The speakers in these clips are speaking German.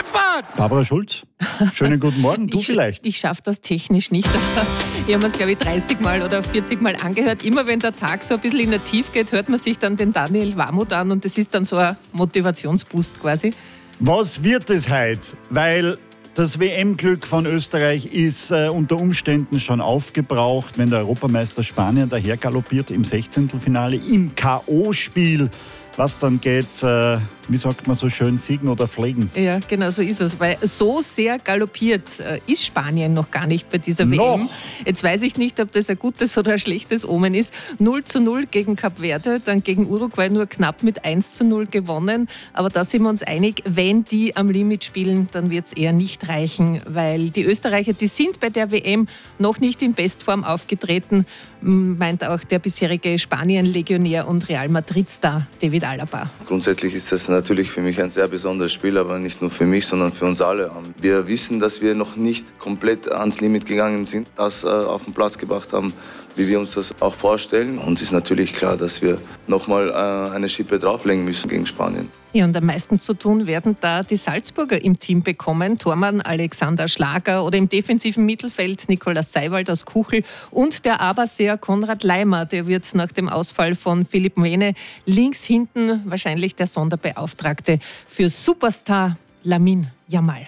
Deppert! Barbara Schulz, schönen guten Morgen. Du vielleicht. Ich schaffe das technisch nicht. Ich habe mir es, glaube ich, 30 Mal oder 40 Mal angehört. Immer wenn der Tag so ein bisschen in der Tief geht, hört man sich dann den Daniel Warmuth an und das ist dann so ein Motivationsboost quasi. Was wird es heute? Weil das WM-Glück von Österreich ist unter Umständen schon aufgebraucht, wenn der Europameister Spanien daher galoppiert im 16. im K.O.-Spiel. Was dann geht's, wie sagt man so schön, siegen oder fliegen? Ja, genau so ist es, weil so sehr galoppiert ist Spanien noch gar nicht bei dieser WM. Jetzt weiß ich nicht, ob das ein gutes oder ein schlechtes Omen ist. 0:0 gegen Kap Verde, dann gegen Uruguay nur knapp mit 1:0 gewonnen. Aber da sind wir uns einig, wenn die am Limit spielen, dann wird es eher nicht reichen, weil die Österreicher, die sind bei der WM noch nicht in Bestform aufgetreten, meint auch der bisherige Spanien-Legionär und Real Madrid-Star David Alaba. Grundsätzlich ist das natürlich für mich ein sehr besonderes Spiel, aber nicht nur für mich, sondern für uns alle. Wir wissen, dass wir noch nicht komplett ans Limit gegangen sind, das auf den Platz gebracht haben, wie wir uns das auch vorstellen. Und es ist natürlich klar, dass wir nochmal eine Schippe drauflegen müssen gegen Spanien. Ja, und am meisten zu tun werden da die Salzburger im Team bekommen. Tormann Alexander Schlager oder im defensiven Mittelfeld Nikolaus Seiwald aus Kuchel und der Aberseer Konrad Leimer. Der wird nach dem Ausfall von Philipp Mwene links hinten wahrscheinlich der Sonderbeauftragte für Superstar Lamine Yamal.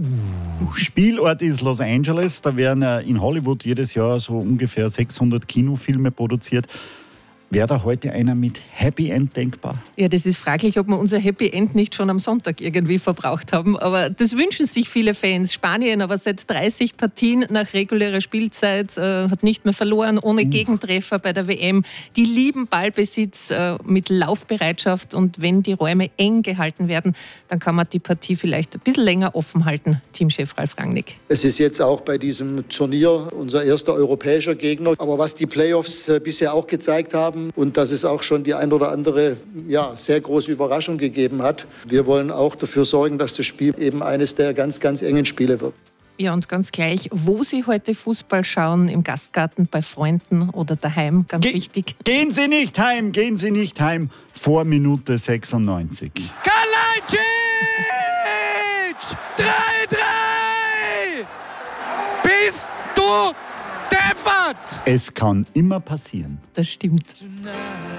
Spielort ist Los Angeles. Da werden in Hollywood jedes Jahr so ungefähr 600 Kinofilme produziert. Wäre da heute einer mit Happy End denkbar? Ja, das ist fraglich, ob wir unser Happy End nicht schon am Sonntag irgendwie verbraucht haben. Aber das wünschen sich viele Fans. Spanien aber seit 30 Partien nach regulärer Spielzeit hat nicht mehr verloren, ohne Gegentreffer bei der WM. Die lieben Ballbesitz mit Laufbereitschaft. Und wenn die Räume eng gehalten werden, dann kann man die Partie vielleicht ein bisschen länger offen halten. Teamchef Ralf Rangnick. Es ist jetzt auch bei diesem Turnier unser erster europäischer Gegner. Aber was die Playoffs bisher auch gezeigt haben, und dass es auch schon die ein oder andere sehr große Überraschung gegeben hat. Wir wollen auch dafür sorgen, dass das Spiel eben eines der ganz, ganz engen Spiele wird. Ja, und ganz gleich, wo Sie heute Fußball schauen, im Gastgarten, bei Freunden oder daheim, ganz wichtig. Gehen Sie nicht heim, vor Minute 96. Kalajdzic! 3:3! Bist du deppert! Es kann immer passieren. Das stimmt.